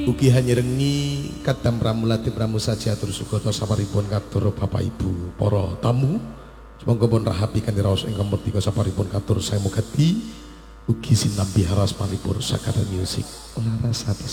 Ugi hanyerengi kadam pramulati pramusaji atur sugata saparipun katur Bapak Ibu para tamu. Monggo pun rahapi kanthi raos ingkang merdika saparipun katur saya mugati ugi sinambi haras paripur sakada musik. Laras hati